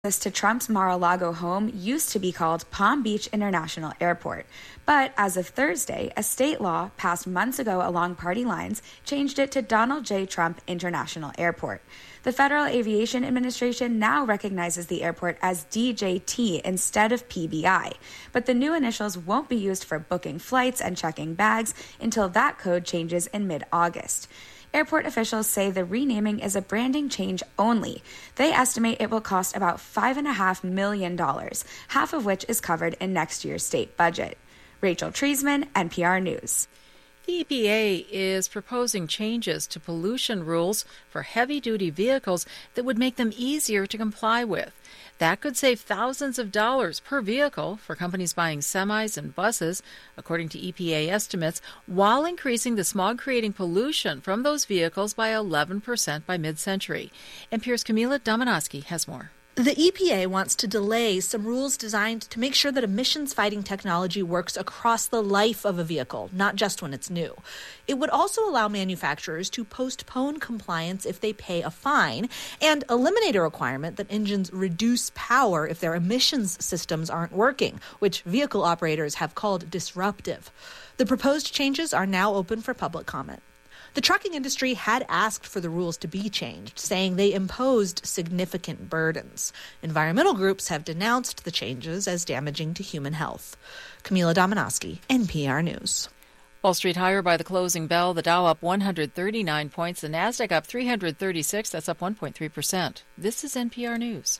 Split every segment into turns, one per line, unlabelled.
to Trump's Mar-a-Lago home used to be called Palm Beach International Airport. But as of Thursday, a state law passed months ago along party lines changed it to Donald J. Trump International Airport. The Federal Aviation Administration now recognizes the airport as DJT instead of PBI, but the new initials won't be used for booking flights and checking bags until that code changes in mid-August. Airport officials say the renaming is a branding change only. They estimate it will cost about $5.5 million, half of which is covered in next year's state budget. Rachel Treisman, NPR News.
The EPA is proposing changes to pollution rules for heavy-duty vehicles that would make them easier to comply with. That could save thousands of dollars per vehicle for companies buying semis and buses, according to EPA estimates, while increasing the smog-creating pollution from those vehicles by 11% by mid-century. NPR's Camila Domonoske has more.
The EPA wants to delay some rules designed to make sure that emissions-fighting technology works across the life of a vehicle, not just when it's new. It would also allow manufacturers to postpone compliance if they pay a fine and eliminate a requirement that engines reduce power if their emissions systems aren't working, which vehicle operators have called disruptive. The proposed changes are now open for public comment. The trucking industry had asked for the rules to be changed, saying they imposed significant burdens. Environmental groups have denounced the changes as damaging to human health. Camila Domonoske, NPR News.
Wall Street higher by the closing bell. The Dow up 139 points. The Nasdaq up 336. That's up 1.3%. This is NPR News.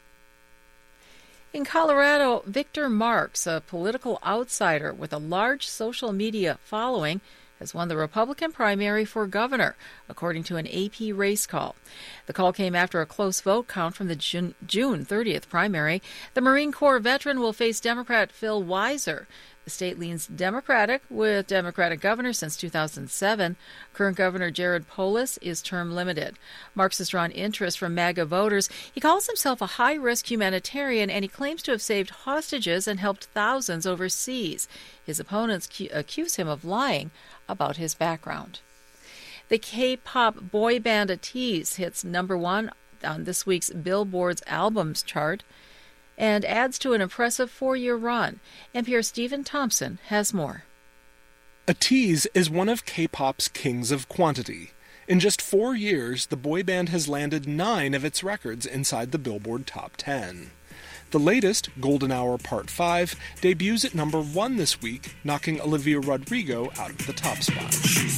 In Colorado, Victor Marx, a political outsider with a large social media following, has won the Republican primary for governor, according to an AP race call. The call came after a close vote count from the June 30th primary. The Marine Corps veteran will face Democrat Phil Weiser. The state leans Democratic, with Democratic governor since 2007. Current Governor Jared Polis is term limited. Marx has drawn interest from MAGA voters. He calls himself a high-risk humanitarian, and he claims to have saved hostages and helped thousands overseas. His opponents accuse him of lying about his background. The K-pop boy band ATEEZ hits #1 on this week's Billboard's albums chart and adds to an impressive 4-year run. NPR's Stephen Thompson has more.
ATEEZ is one of K-pop's kings of quantity. In just 4 years, the boy band has landed 9 of its records inside the Billboard Top 10. The latest, Golden Hour Part 5, debuts at #1 this week, knocking Olivia Rodrigo out of the top spot.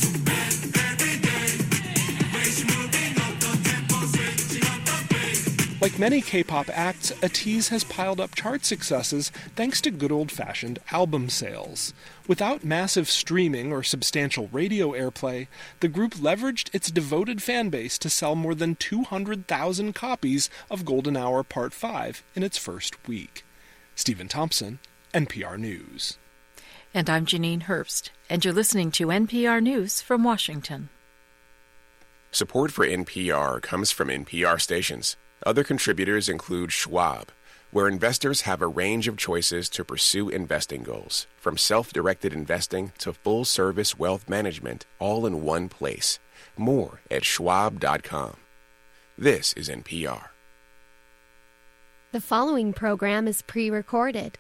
Like many K-pop acts, ATEEZ has piled up chart successes thanks to good old-fashioned album sales. Without massive streaming or substantial radio airplay, the group leveraged its devoted fan base to sell more than 200,000 copies of Golden Hour Part 5 in its first week. Stephen Thompson, NPR News.
And I'm Janine Herbst, and you're listening to NPR News from Washington.
Support for NPR comes from NPR stations. Other contributors include Schwab, where investors have a range of choices to pursue investing goals, from self-directed investing to full-service wealth management, all in one place. More at schwab.com. This is NPR.
The following program is pre-recorded.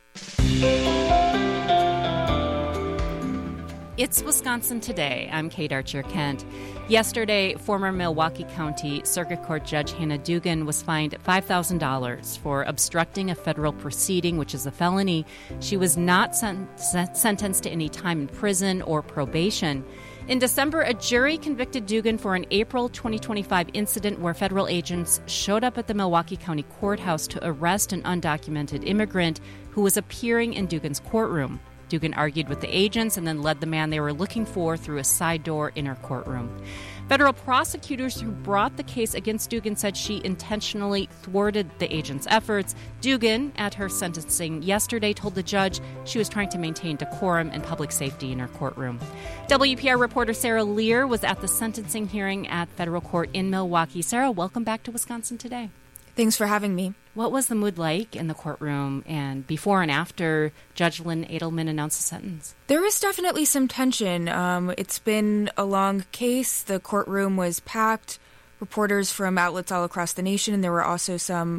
It's Wisconsin Today. I'm Kate Archer-Kent. Yesterday, former Milwaukee County Circuit Court Judge Hannah Dugan was fined $5,000 for obstructing a federal proceeding, which is a felony. She was not sentenced to any time in prison or probation. In December, a jury convicted Dugan for an April 2025 incident where federal agents showed up at the Milwaukee County Courthouse to arrest an undocumented immigrant who was appearing in Dugan's courtroom. Dugan argued with the agents and then led the man they were looking for through a side door in her courtroom. Federal prosecutors who brought the case against Dugan said she intentionally thwarted the agents' efforts. Dugan, at her sentencing yesterday, told the judge she was trying to maintain decorum and public safety in her courtroom. WPR reporter Sarah Lear was at the sentencing hearing at federal court in Milwaukee. Sarah, welcome back to Wisconsin Today.
Thanks for having me.
What was the mood like in the courtroom and before and after Judge Lynn Edelman announced the sentence?
There was definitely some tension. It's been a long case. The courtroom was packed, reporters from outlets all across the nation, and there were also some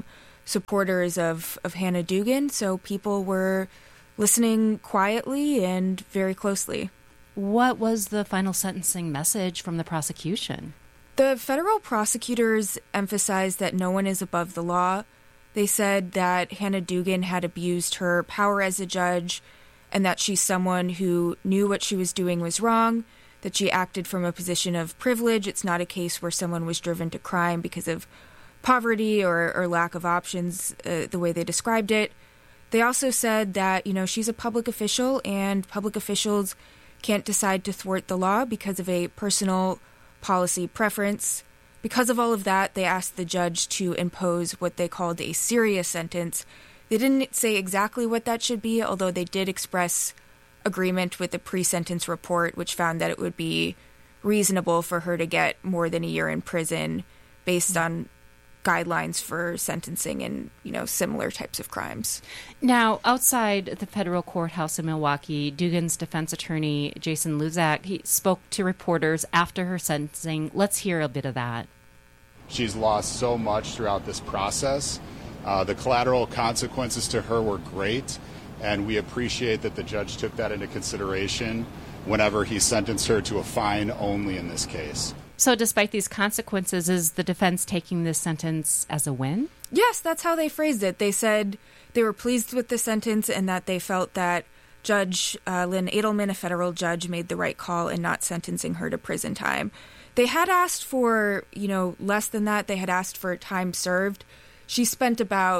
supporters of Hannah Duggan, so people were listening quietly and very closely.
What was the final sentencing message from the prosecution?
The federal prosecutors emphasized that no one is above the law. They said that Hannah Duggan had abused her power as a judge and that she's someone who knew what she was doing was wrong, that she acted from a position of privilege. It's not a case where someone was driven to crime because of poverty or lack of options, the way they described it. They also said that, she's a public official and public officials can't decide to thwart the law because of a personal policy preference. Because of all of that, they asked the judge to impose what they called a serious sentence. They didn't say exactly what that should be, although they did express agreement with the pre-sentence report, which found that it would be reasonable for her to get more than a year in prison based on guidelines for sentencing and, similar types of crimes.
Now, outside the federal courthouse in Milwaukee, Duggan's defense attorney, Jason Luzak, he spoke to reporters after her sentencing. Let's hear a bit of that.
She's lost so much throughout this process. The collateral consequences to her were great, and we appreciate that the judge took that into consideration whenever he sentenced her to a fine only in this case.
So despite these consequences, is the defense taking this sentence as a win?
Yes, that's how they phrased it. They said they were pleased with the sentence and that they felt that Judge Lynn Edelman, a federal judge, made the right call in not sentencing her to prison time. They had asked for, less than that. They had asked for time served. She spent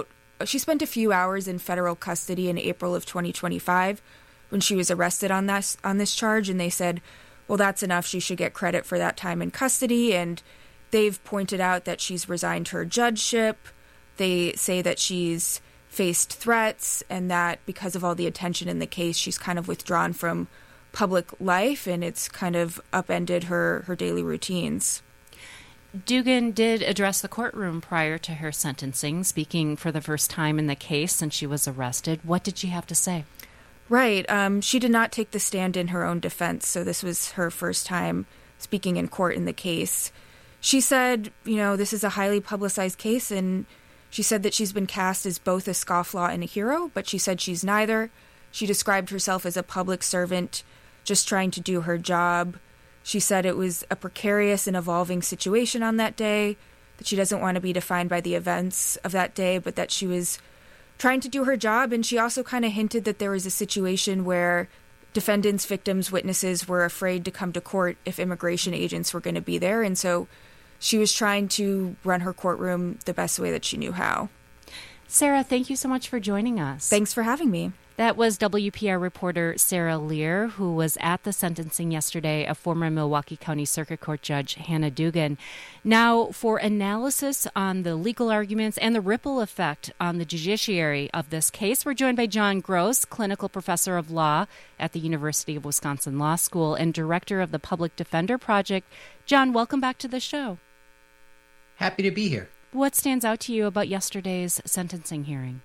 a few hours in federal custody in April of 2025 when she was arrested on this charge, and they said, well, that's enough. She should get credit for that time in custody. And they've pointed out that she's resigned her judgeship. They say that she's faced threats and that because of all the attention in the case, she's kind of withdrawn from public life and it's kind of upended her daily routines.
Duggan did address the courtroom prior to her sentencing, speaking for the first time in the case since she was arrested. What did she have to say?
Right. She did not take the stand in her own defense, so this was her first time speaking in court in the case. She said, this is a highly publicized case, and she said that she's been cast as both a scofflaw and a hero, but she said she's neither. She described herself as a public servant just trying to do her job. She said it was a precarious and evolving situation on that day, that she doesn't want to be defined by the events of that day, but that she was trying to do her job. And she also kind of hinted that there was a situation where defendants, victims, witnesses were afraid to come to court if immigration agents were going to be there. And so she was trying to run her courtroom the best way that she knew how.
Sarah, thank you so much for joining us.
Thanks for having me.
That was WPR reporter Sarah Lear, who was at the sentencing yesterday of former Milwaukee County Circuit Court Judge Hannah Duggan. Now, for analysis on the legal arguments and the ripple effect on the judiciary of this case, we're joined by John Gross, clinical professor of law at the University of Wisconsin Law School and director of the Public Defender Project. John, welcome back to the show.
Happy to be here.
What stands out to you about yesterday's sentencing hearing?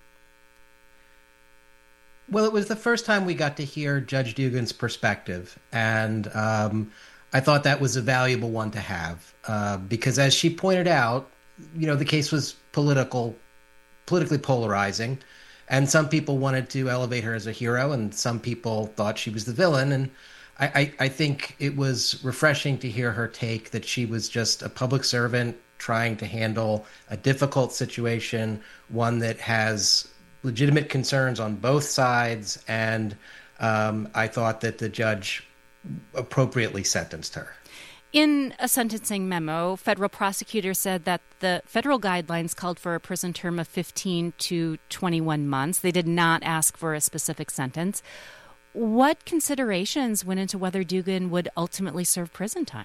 Well, it was the first time we got to hear Judge Duggan's perspective, and I thought that was a valuable one to have because, as she pointed out, the case was politically polarizing, and some people wanted to elevate her as a hero, and some people thought she was the villain, and I think it was refreshing to hear her take that she was just a public servant trying to handle a difficult situation, one that has legitimate concerns on both sides, and I thought that the judge appropriately sentenced her.
In a sentencing memo, federal prosecutors said that the federal guidelines called for a prison term of 15 to 21 months. They did not ask for a specific sentence. What considerations went into whether Duggan would ultimately serve prison time?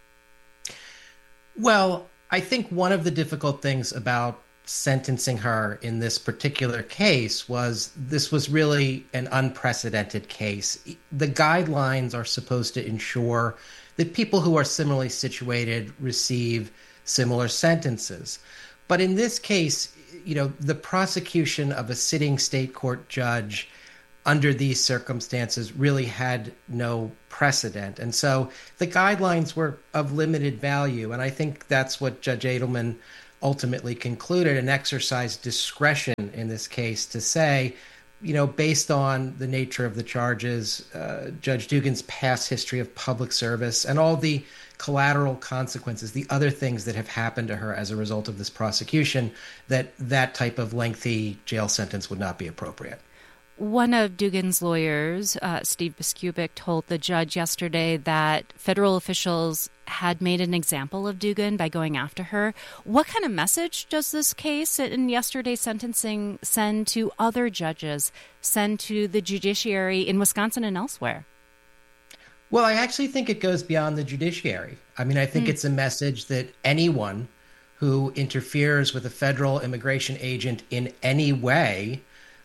Well, I think one of the difficult things about sentencing her in this particular case was this was really an unprecedented case. The guidelines are supposed to ensure that people who are similarly situated receive similar sentences. But in this case, the prosecution of a sitting state court judge under these circumstances really had no precedent. And so the guidelines were of limited value. And I think that's what Judge Edelman ultimately concluded and exercised discretion in this case to say, based on the nature of the charges, Judge Dugan's past history of public service, and all the collateral consequences, the other things that have happened to her as a result of this prosecution, that type of lengthy jail sentence would not be appropriate.
One of Dugan's lawyers, Steve Biskupik, told the judge yesterday that federal officials had made an example of Dugan by going after her. What kind of message does this case and yesterday's sentencing send to other judges, send to the judiciary in Wisconsin and elsewhere?
Well, I actually think it goes beyond the judiciary. I mean, I think it's a message that anyone who interferes with a federal immigration agent in any way,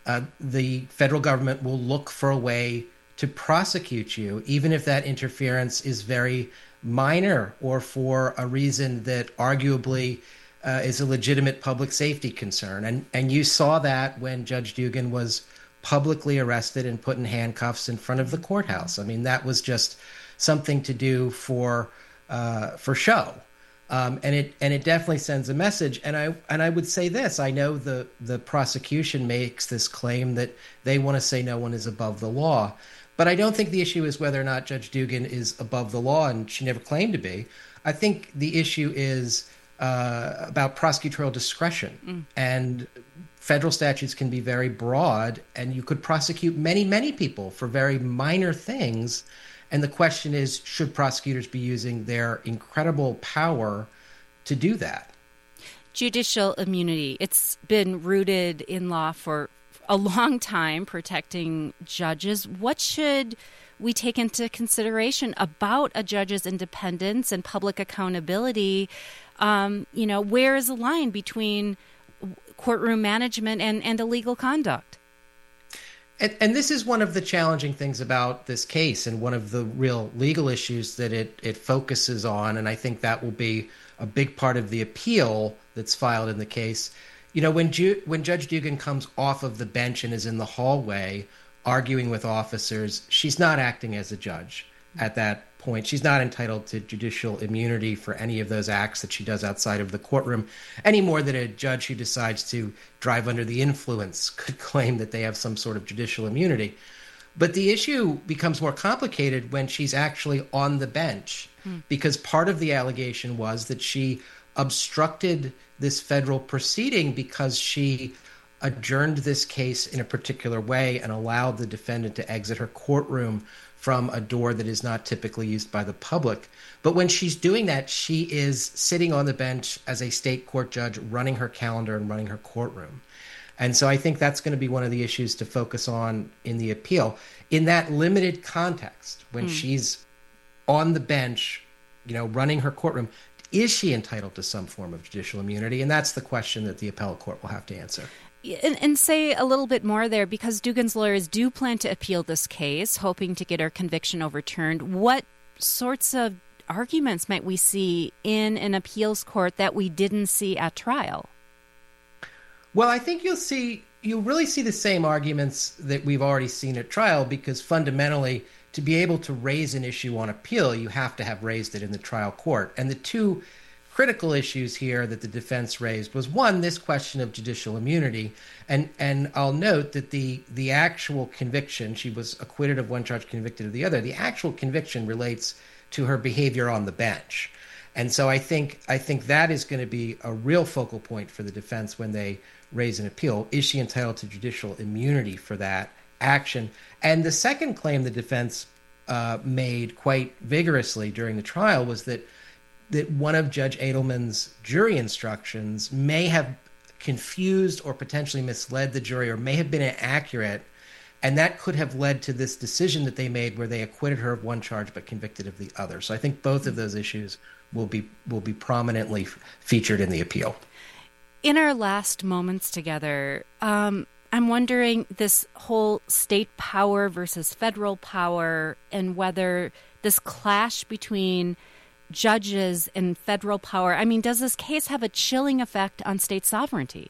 the federal government will look for a way to prosecute you, even if that interference is very minor or for a reason that arguably is a legitimate public safety concern. And you saw that when Judge Dugan was publicly arrested and put in handcuffs in front of the courthouse. I mean, that was just something to do for show. And it definitely sends a message. And I would say this: I know the prosecution makes this claim that they want to say no one is above the law, but I don't think the issue is whether or not Judge Dugan is above the law, and she never claimed to be. I think the issue is about prosecutorial discretion, and federal statutes can be very broad, and you could prosecute many, many people for very minor things. And the question is, should prosecutors be using their incredible power to do that?
Judicial immunity. It's been rooted in law for a long time, protecting judges. What should we take into consideration about a judge's independence and public accountability? Where is the line between courtroom management and illegal conduct?
And this is one of the challenging things about this case, and one of the real legal issues that it focuses on, and I think that will be a big part of the appeal that's filed in the case. When Judge Dugan comes off of the bench and is in the hallway arguing with officers, she's not acting as a judge at that point. She's not entitled to judicial immunity for any of those acts that she does outside of the courtroom, any more than a judge who decides to drive under the influence could claim that they have some sort of judicial immunity. But the issue becomes more complicated when she's actually on the bench, because part of the allegation was that she obstructed this federal proceeding because she adjourned this case in a particular way and allowed the defendant to exit her courtroom from a door that is not typically used by the public. But when she's doing that, she is sitting on the bench as a state court judge, running her calendar and running her courtroom. And so I think that's going to be one of the issues to focus on in the appeal. In that limited context, when she's on the bench, running her courtroom, is she entitled to some form of judicial immunity? And that's the question that the appellate court will have to answer.
And say a little bit more there, because Dugan's lawyers do plan to appeal this case, hoping to get her conviction overturned. What sorts of arguments might we see in an appeals court that we didn't see at trial?
Well, I think you'll really see the same arguments that we've already seen at trial, because fundamentally, to be able to raise an issue on appeal, you have to have raised it in the trial court. And the two critical issues here that the defense raised was, one, this question of judicial immunity. And I'll note that the actual conviction, she was acquitted of one charge, convicted of the other. The actual conviction relates to her behavior on the bench. And so I think that is going to be a real focal point for the defense when they raise an appeal. Is she entitled to judicial immunity for that action? And the second claim the defense made quite vigorously during the trial was that one of Judge Edelman's jury instructions may have confused or potentially misled the jury, or may have been inaccurate, and that could have led to this decision that they made where they acquitted her of one charge but convicted of the other. So I think both of those issues will be prominently featured in the appeal.
In our last moments together, I'm wondering this whole state power versus federal power, and whether this clash between judges and federal power, does this case have a chilling effect on state sovereignty?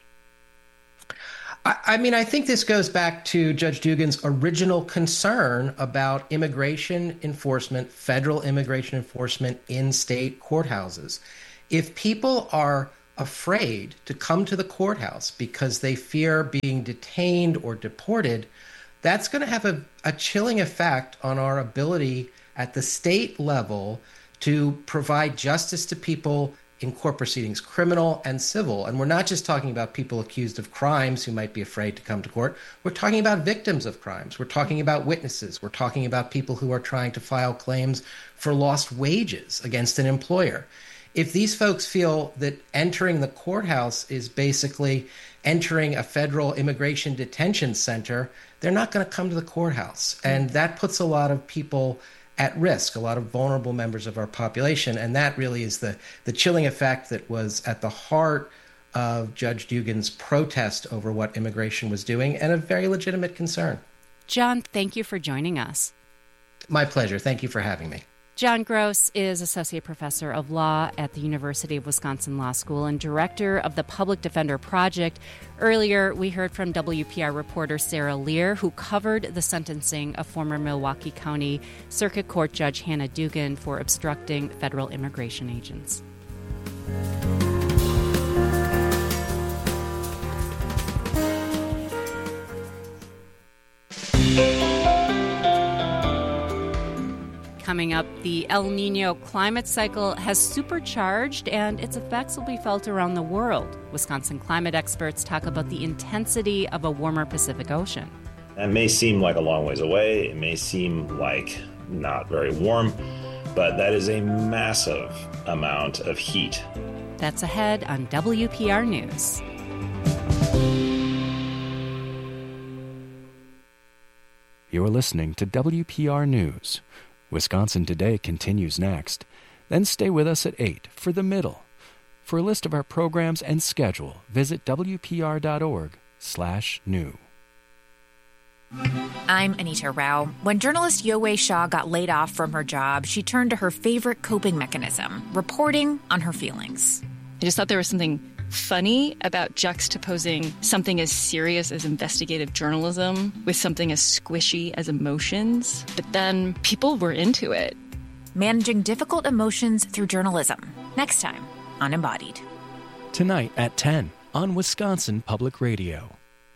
I think this goes back to Judge Dugan's original concern about immigration enforcement, federal immigration enforcement in state courthouses. If people are afraid to come to the courthouse because they fear being detained or deported, that's going to have a chilling effect on our ability at the state level to provide justice to people in court proceedings, criminal and civil. And we're not just talking about people accused of crimes who might be afraid to come to court. We're talking about victims of crimes. We're talking about witnesses. We're talking about people who are trying to file claims for lost wages against an employer. If these folks feel that entering the courthouse is basically entering a federal immigration detention center, they're not going to come to the courthouse. And that puts a lot of people at risk, a lot of vulnerable members of our population. And that really is the chilling effect that was at the heart of Judge Dugan's protest over what immigration was doing, and a very legitimate concern.
John, thank you for joining us.
My pleasure. Thank you for having me.
John Gross is Associate Professor of Law at the University of Wisconsin Law School and Director of the Public Defender Project. Earlier, we heard from WPR reporter Sarah Lear, who covered the sentencing of former Milwaukee County Circuit Court Judge Hannah Dugan for obstructing federal immigration agents. Coming up, the El Nino climate cycle has supercharged and its effects will be felt around the world. Wisconsin climate experts talk about the intensity of a warmer Pacific Ocean.
That may seem like a long ways away. It may seem like not very warm, but that is a massive amount of heat.
That's ahead on WPR News.
You're listening to WPR News. Wisconsin Today continues next. Then stay with us at 8 for The Middle. For a list of our programs and schedule, visit wpr.org/new.
I'm Anita Rao. When journalist Yowei Shaw got laid off from her job, she turned to her favorite coping mechanism, reporting on her feelings.
I just thought there was something funny about juxtaposing something as serious as investigative journalism with something as squishy as emotions. But then people were into it.
Managing difficult emotions through journalism. Next time on Embodied.
Tonight at 10 on Wisconsin Public Radio.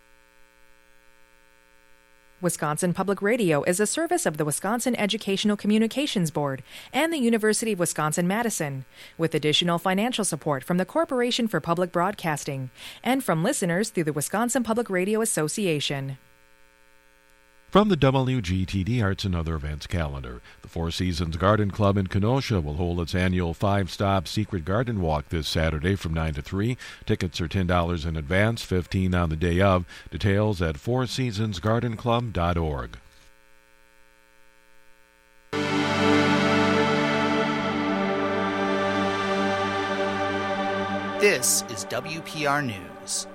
Wisconsin Public Radio is a service of the Wisconsin Educational Communications Board and the University of Wisconsin-Madison, with additional financial support from the Corporation for Public Broadcasting and from listeners through the Wisconsin Public Radio Association.
From the WGTD Arts and Other Events calendar, the Four Seasons Garden Club in Kenosha will hold its annual 5-stop Secret Garden Walk this Saturday from 9 to 3. Tickets are $10 in advance, $15 on the day of. Details at fourseasonsgardenclub.org.
This is WPR News.